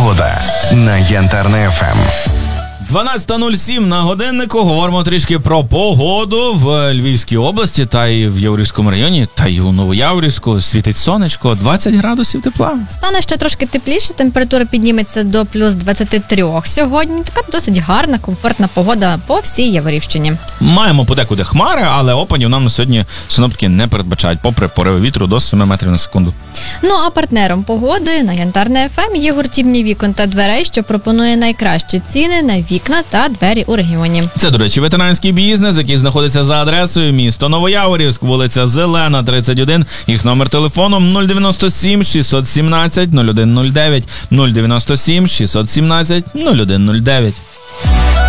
Погода на Янтарне ФМ. 12:07 на годиннику. Говоримо трішки про погоду в Львівській області та й в Яворівському районі, та й у Новояворівську. Світить сонечко, 20 градусів тепла. Стане ще трошки тепліше, температура підніметься до плюс 23 сьогодні. Така досить гарна, комфортна погода по всій Яворівщині. Маємо подекуди хмари, але опадів нам на сьогодні синоптики не передбачають, попри пориви вітру до 7 метрів на секунду. Ну а партнером погоди на Янтарне ФМ є гуртівні вікон та дверей, що пропонує найкращі ціни на вікна та двері у регіоні. Це, до речі, ветеранський бізнес, який знаходиться за адресою місто Новояворівськ, вулиця Зелена, 31. Їх номер телефону 097 617 0109, 097 617 0109.